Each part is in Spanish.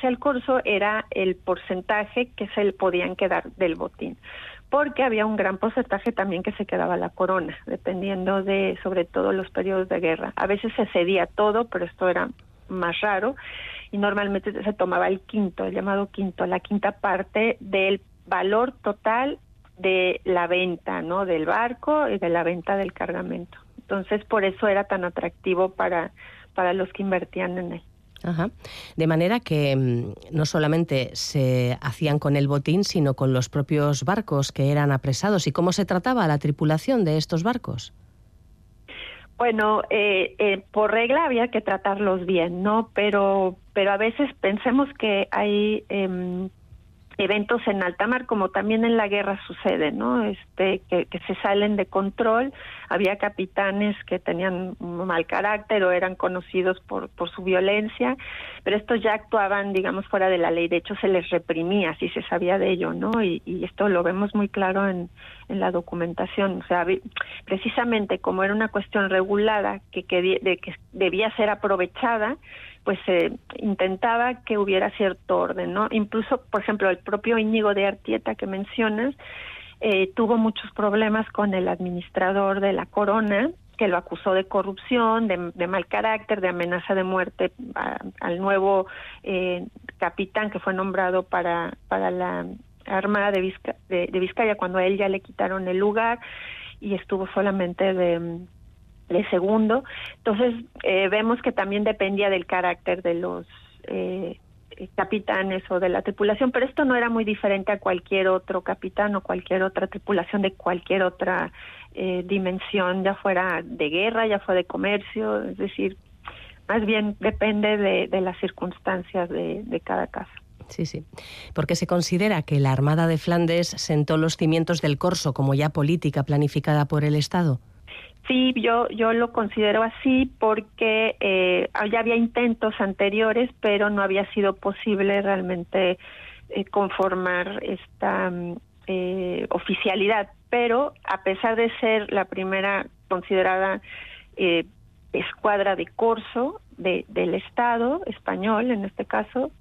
hacia el corso era el porcentaje que se le podían quedar del botín, porque había un gran porcentaje también que se quedaba a la corona, dependiendo de, sobre todo, los periodos de guerra. A veces se cedía todo, pero esto era más raro, y normalmente se tomaba el quinto, el llamado quinto, la quinta parte del valor total de la venta, ¿no?, del barco y de la venta del cargamento. Entonces, por eso era tan atractivo para los que invertían en él. Ajá. De manera que no solamente se hacían con el botín, sino con los propios barcos que eran apresados. ¿Y cómo se trataba a la tripulación de estos barcos? Bueno, por regla había que tratarlos bien, ¿no? Pero a veces pensemos que hay eventos en alta mar, como también en la guerra sucede, ¿no? Que se salen de control. Había capitanes que tenían un mal carácter o eran conocidos por su violencia, pero estos ya actuaban, digamos, fuera de la ley. De hecho, se les reprimía, si se sabía de ello, ¿no? Y esto lo vemos muy claro en la documentación. O sea, precisamente como era una cuestión regulada que debía ser aprovechada, pues se intentaba que hubiera cierto orden, ¿no? Incluso, por ejemplo, el propio Íñigo de Artieta que mencionas, tuvo muchos problemas con el administrador de la corona, que lo acusó de corrupción, de mal carácter, de amenaza de muerte al nuevo capitán que fue nombrado para la Armada de Vizcaya, cuando a él ya le quitaron el lugar y estuvo solamente de segundo. Entonces vemos que también dependía del carácter de los capitanes o de la tripulación, pero esto no era muy diferente a cualquier otro capitán o cualquier otra tripulación de cualquier otra dimensión, ya fuera de guerra, ya fuera de comercio, es decir, más bien depende de las circunstancias de cada caso. Sí, sí, porque se considera que la Armada de Flandes sentó los cimientos del corso como ya política planificada por el Estado. Sí, yo lo considero así porque ya había intentos anteriores, pero no había sido posible realmente conformar esta oficialidad. Pero a pesar de ser la primera considerada escuadra de corso del Estado español, en este caso,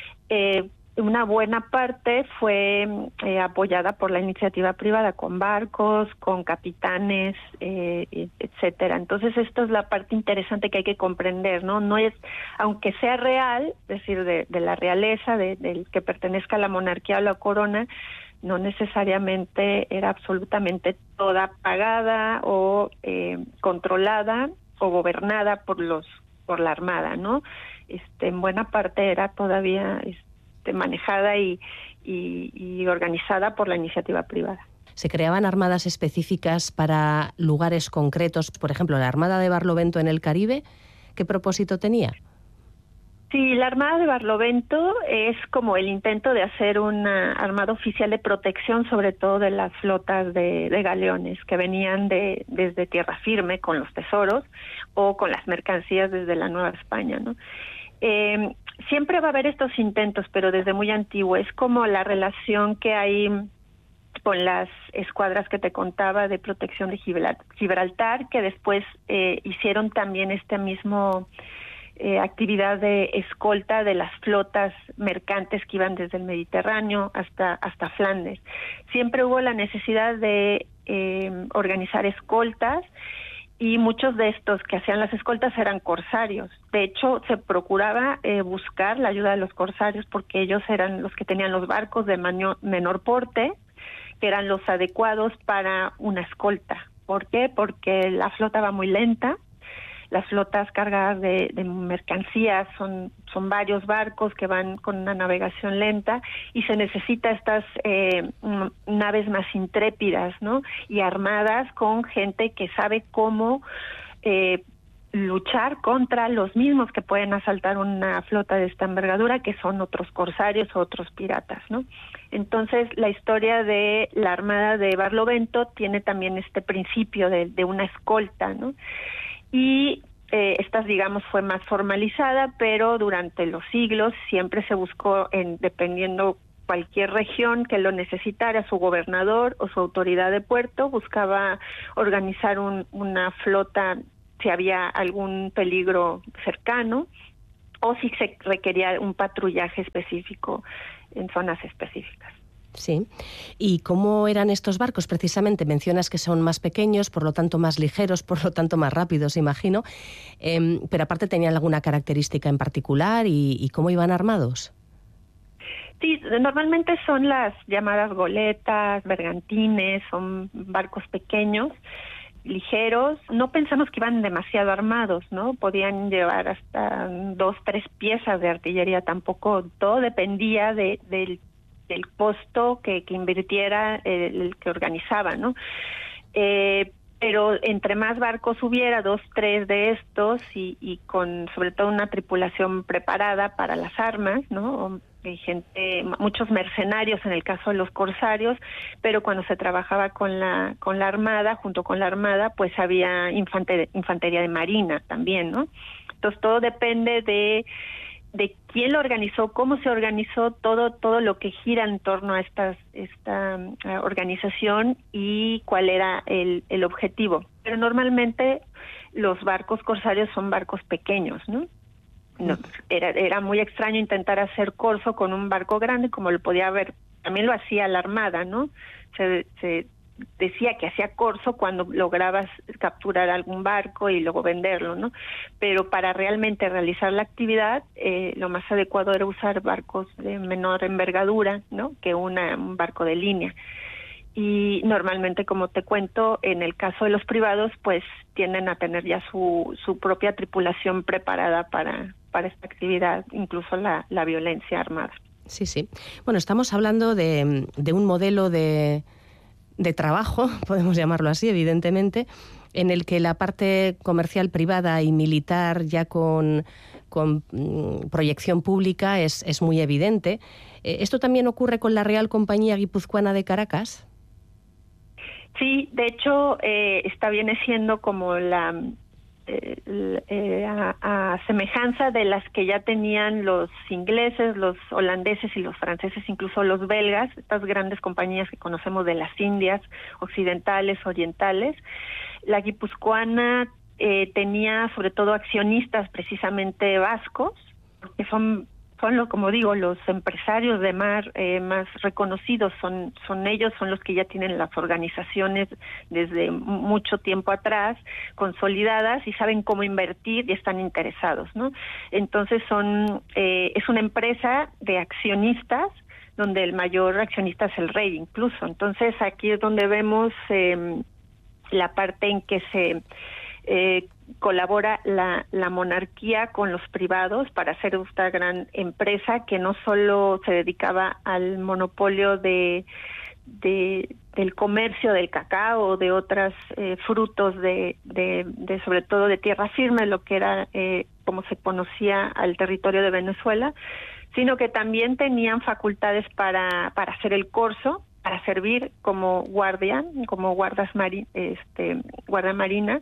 una buena parte fue apoyada por la iniciativa privada, con barcos, con capitanes, etcétera. Entonces, esto es la parte interesante que hay que comprender, ¿no? No es, aunque sea real, es decir, de la realeza, del que pertenezca a la monarquía o la corona, no necesariamente era absolutamente toda pagada o controlada o gobernada por la Armada, ¿no? En buena parte era todavía manejada y organizada por la iniciativa privada. ¿Se creaban armadas específicas para lugares concretos? Por ejemplo, la Armada de Barlovento en el Caribe, ¿qué propósito tenía? Sí, la Armada de Barlovento es como el intento de hacer una armada oficial de protección, sobre todo de las flotas de galeones que venían desde tierra firme con los tesoros o con las mercancías desde la Nueva España, ¿no? Siempre va a haber estos intentos, pero desde muy antiguo. Es como la relación que hay con las escuadras que te contaba de protección de Gibraltar, que después hicieron también este mismo actividad de escolta de las flotas mercantes que iban desde el Mediterráneo hasta Flandes. Siempre hubo la necesidad de organizar escoltas, y muchos de estos que hacían las escoltas eran corsarios. De hecho, se procuraba buscar la ayuda de los corsarios porque ellos eran los que tenían los barcos de menor porte, que eran los adecuados para una escolta. ¿Por qué? Porque la flota va muy lenta. Las flotas cargadas de mercancías son varios barcos que van con una navegación lenta y se necesita estas naves más intrépidas, ¿no? Y armadas con gente que sabe cómo luchar contra los mismos que pueden asaltar una flota de esta envergadura, que son otros corsarios o otros piratas, ¿no? Entonces, la historia de la Armada de Barlovento tiene también este principio de una escolta, ¿no? Y esta, digamos, fue más formalizada, pero durante los siglos siempre se buscó, dependiendo cualquier región que lo necesitara, su gobernador o su autoridad de puerto buscaba organizar una flota si había algún peligro cercano, o si se requería un patrullaje específico en zonas específicas. Sí. ¿Y cómo eran estos barcos? Precisamente mencionas que son más pequeños, por lo tanto más ligeros, por lo tanto más rápidos, imagino. Pero aparte, ¿tenían alguna característica en particular y cómo iban armados? Sí, normalmente son las llamadas goletas, bergantines, son barcos pequeños, ligeros. No pensamos que iban demasiado armados, ¿no? Podían llevar hasta 2, 3 piezas de artillería, tampoco, todo dependía del costo que invirtiera el que organizaba, ¿no? Pero entre más barcos hubiera, 2, 3 de estos, y con sobre todo una tripulación preparada para las armas, ¿no? Muchos mercenarios en el caso de los corsarios, pero cuando se trabajaba con la armada, junto con la armada, pues había infantería de marina también, ¿no? Entonces todo depende de quién lo organizó, cómo se organizó, todo lo que gira en torno a esta organización y cuál era el objetivo. Pero normalmente los barcos corsarios son barcos pequeños, ¿no? No, era muy extraño intentar hacer corso con un barco grande, como lo podía haber, también lo hacía la armada, ¿no? Se decía que hacía corso cuando lograbas capturar algún barco y luego venderlo, ¿no? Pero para realmente realizar la actividad, lo más adecuado era usar barcos de menor envergadura, ¿no? Que un barco de línea. Y normalmente, como te cuento, en el caso de los privados, pues tienden a tener ya su propia tripulación preparada para esta actividad, incluso la violencia armada. Sí, sí. Bueno, estamos hablando de un modelo de trabajo, podemos llamarlo así, evidentemente, en el que la parte comercial privada y militar ya con proyección pública es muy evidente. ¿Esto también ocurre con la Real Compañía Guipuzcoana de Caracas? Sí, de hecho, esta viene siendo como a semejanza de las que ya tenían los ingleses, los holandeses y los franceses, incluso los belgas, estas grandes compañías que conocemos de las Indias occidentales, orientales. La guipuzcoana tenía sobre todo accionistas precisamente vascos, porque son como digo, los empresarios de mar más reconocidos, son ellos, son los que ya tienen las organizaciones desde mucho tiempo atrás, consolidadas, y saben cómo invertir y están interesados, ¿no? Entonces es una empresa de accionistas, donde el mayor accionista es el rey incluso. Entonces aquí es donde vemos la parte en que se colabora la monarquía con los privados para hacer esta gran empresa que no solo se dedicaba al monopolio del comercio del cacao o de otros frutos de sobre todo de tierra firme, lo que era como se conocía al territorio de Venezuela, sino que también tenían facultades para hacer el corso, para servir como guardia marina,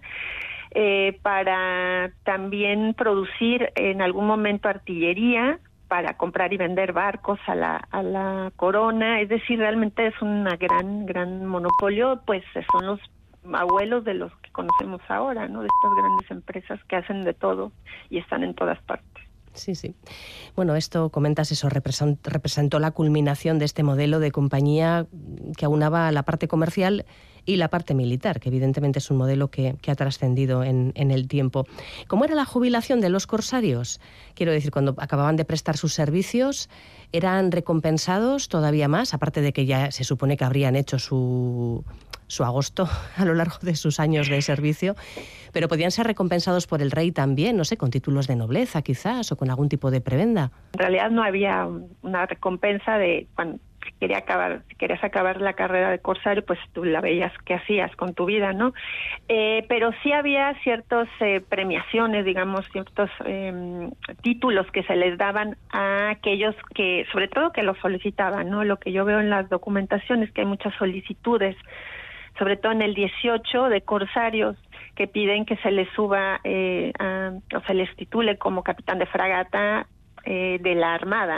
para también producir en algún momento artillería, para comprar y vender barcos a la corona. Es decir, realmente es una gran monopolio, pues son los abuelos de los que conocemos ahora, ¿no? De estas grandes empresas que hacen de todo y están en todas partes. Sí, sí. Bueno, esto, comentas eso, representó la culminación de este modelo de compañía que aunaba la parte comercial y la parte militar, que evidentemente es un modelo que ha trascendido en el tiempo. ¿Cómo era la jubilación de los corsarios? Quiero decir, cuando acababan de prestar sus servicios, ¿eran recompensados todavía más? Aparte de que ya se supone que habrían hecho su agosto a lo largo de sus años de servicio, pero podían ser recompensados por el rey también, no sé, con títulos de nobleza quizás, o con algún tipo de prebenda. En realidad no había una recompensa de cuando si querías acabar la carrera de corsario, pues tú la veías qué hacías con tu vida, ¿no? Pero sí había ciertas premiaciones, digamos, ciertos títulos que se les daban a aquellos que, sobre todo que los solicitaban, ¿no? Lo que yo veo en las documentaciones, que hay muchas solicitudes, sobre todo en el 18 de corsarios, que piden que se les suba o se les titule como capitán de fragata de la Armada, ¿no?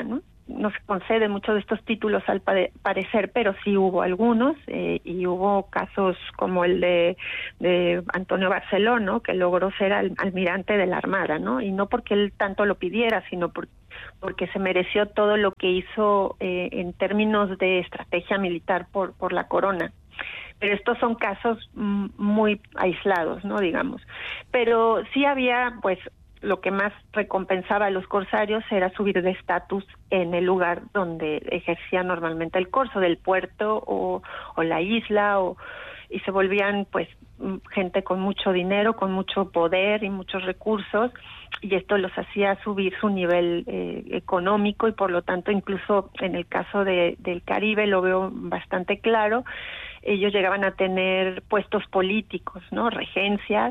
no se conceden muchos de estos títulos al parecer, pero sí hubo algunos, y hubo casos como el de Antonio Barceló, ¿no? Que logró ser almirante de la Armada, ¿no? Y no porque él tanto lo pidiera, sino porque se mereció todo lo que hizo en términos de estrategia militar por la corona. Pero estos son casos muy aislados, ¿no? Digamos. Pero sí había, pues, lo que más recompensaba a los corsarios era subir de estatus en el lugar donde ejercía normalmente el corso, del puerto o la isla, y se volvían, pues, gente con mucho dinero, con mucho poder y muchos recursos, y esto los hacía subir su nivel económico, y por lo tanto, incluso en el caso del Caribe lo veo bastante claro, ellos llegaban a tener puestos políticos, ¿no? Regencias,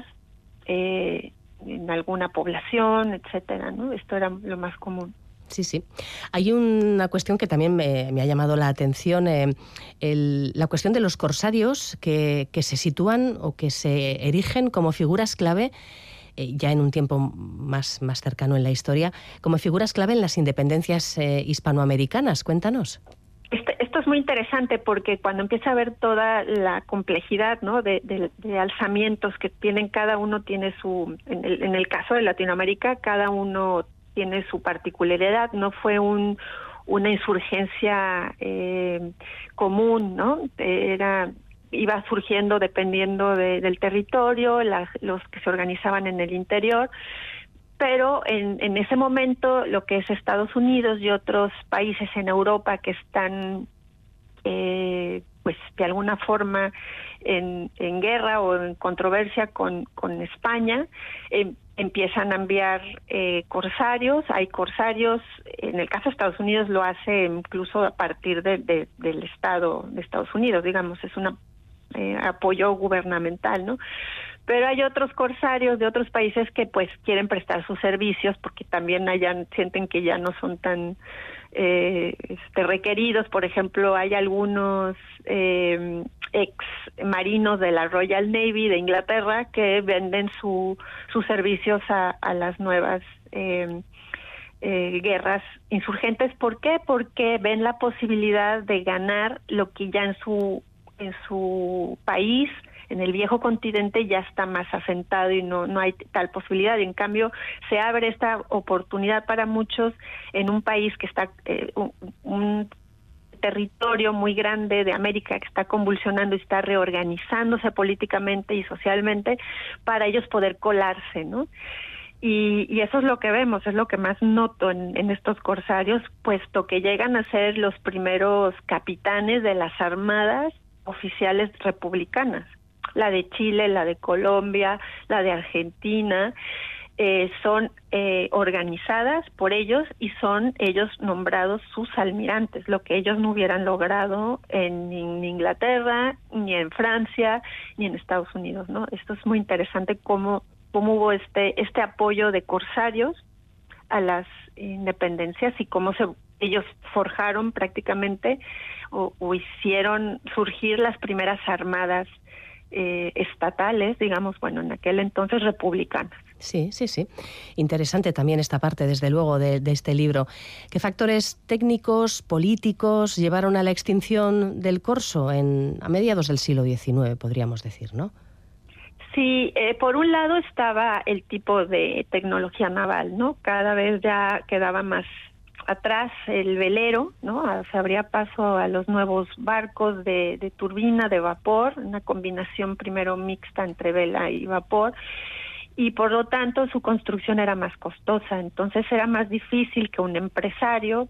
en alguna población, etcétera, ¿no? Esto era lo más común. Sí, sí. Hay una cuestión que también me ha llamado la atención, la cuestión de los corsarios que se sitúan o que se erigen como figuras clave, ya en un tiempo más cercano en la historia, como figuras clave en las independencias hispanoamericanas. Cuéntanos. Esto es muy interesante porque cuando empieza a ver toda la complejidad, ¿no? de alzamientos que tienen, cada uno tiene en el caso de Latinoamérica, cada uno tiene su particularidad, no fue una insurgencia común, ¿no? Iba surgiendo dependiendo del territorio, los que se organizaban en el interior. Pero en ese momento lo que es Estados Unidos y otros países en Europa que están pues de alguna forma en guerra o en controversia con España, empiezan a enviar corsarios. Hay corsarios, en el caso de Estados Unidos lo hace incluso a partir del Estado de Estados Unidos, digamos, es un apoyo gubernamental, ¿no? Pero hay otros corsarios de otros países que pues quieren prestar sus servicios porque también sienten que ya no son tan requeridos. Por ejemplo, hay algunos ex marinos de la Royal Navy de Inglaterra que venden sus servicios a las nuevas guerras insurgentes. ¿Por qué? Porque ven la posibilidad de ganar lo que ya en su país, en el viejo continente, ya está más asentado y no hay tal posibilidad. Y en cambio se abre esta oportunidad para muchos en un país que está un territorio muy grande de América que está convulsionando y está reorganizándose políticamente y socialmente para ellos poder colarse, ¿no? Y eso es lo que vemos, es lo que más noto en estos corsarios, puesto que llegan a ser los primeros capitanes de las armadas oficiales republicanas. La de Chile, la de Colombia, la de Argentina, son organizadas por ellos y son ellos nombrados sus almirantes, lo que ellos no hubieran logrado en Inglaterra, ni en Francia, ni en Estados Unidos, ¿no? Esto es muy interesante cómo hubo este apoyo de corsarios a las independencias y cómo ellos forjaron prácticamente o hicieron surgir las primeras armadas estatales, digamos, bueno, en aquel entonces republicanas. Sí, sí, sí. Interesante también esta parte, desde luego, de este libro. ¿Qué factores técnicos, políticos llevaron a la extinción del corso a mediados del siglo XIX, podríamos decir, ¿no? Sí, por un lado estaba el tipo de tecnología naval, ¿no? Cada vez ya quedaba más atrás el velero, ¿no? Se abría paso a los nuevos barcos de turbina, de vapor, una combinación primero mixta entre vela y vapor, y por lo tanto su construcción era más costosa. Entonces era más difícil que un empresario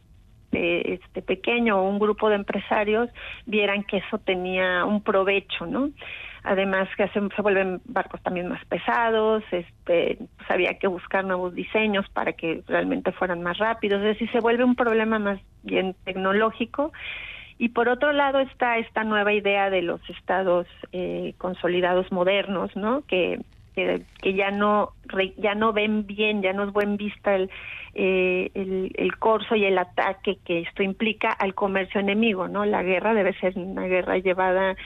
pequeño o un grupo de empresarios vieran que eso tenía un provecho, ¿no? Además que se vuelven barcos también más pesados, pues había que buscar nuevos diseños para que realmente fueran más rápidos, es decir, se vuelve un problema más bien tecnológico. Y por otro lado está esta nueva idea de los estados consolidados modernos, ¿no? Que ya no ven bien, ya no es buen vista el corso y el ataque que esto implica al comercio enemigo, ¿no? La guerra debe ser una guerra llevada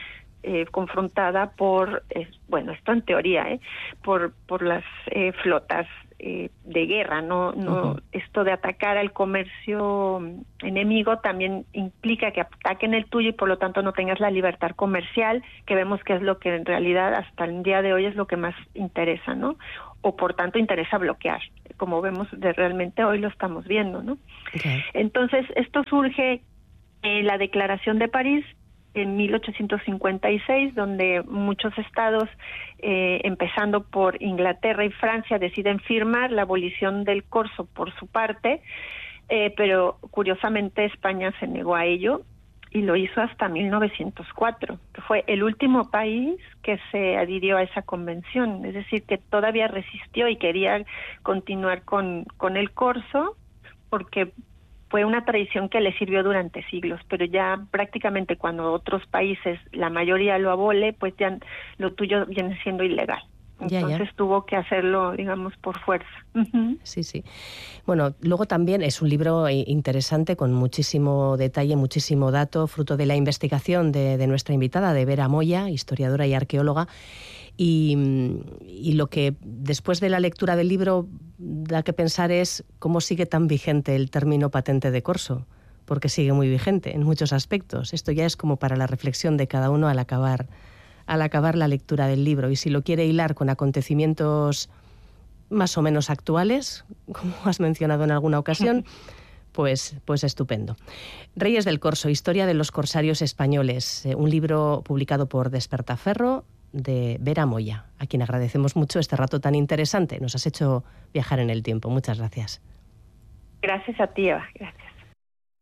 confrontada por, bueno, esto en teoría, por las flotas de guerra, no esto de atacar al comercio enemigo también implica que ataquen el tuyo y por lo tanto no tengas la libertad comercial, que vemos que es lo que en realidad hasta el día de hoy es lo que más interesa, ¿no? O por tanto interesa bloquear, como vemos realmente hoy lo estamos viendo, ¿no? Okay. Entonces esto surge en la Declaración de París en 1856, donde muchos estados, empezando por Inglaterra y Francia, deciden firmar la abolición del corso por su parte, pero curiosamente España se negó a ello y lo hizo hasta 1904, que fue el último país que se adhirió a esa convención, es decir, que todavía resistió y quería continuar con el corso, porque fue una tradición que le sirvió durante siglos, pero ya prácticamente cuando otros países, la mayoría lo abole, pues ya lo tuyo viene siendo ilegal. Entonces tuvo que hacerlo, digamos, por fuerza. Sí, sí. Bueno, luego también es un libro interesante con muchísimo detalle, muchísimo dato, fruto de la investigación de nuestra invitada, de Vera Moya, historiadora y arqueóloga. Y lo que después de la lectura del libro da que pensar es cómo sigue tan vigente el término patente de corso, porque sigue muy vigente en muchos aspectos. Esto ya es como para la reflexión de cada uno al acabar la lectura del libro. Y si lo quiere hilar con acontecimientos más o menos actuales, como has mencionado en alguna ocasión, pues estupendo. Reyes del Corso, historia de los corsarios españoles, un libro publicado por Despertaferro, de Vera Moya, a quien agradecemos mucho este rato tan interesante. Nos has hecho viajar en el tiempo. Muchas gracias. Gracias a ti, Eva. Gracias.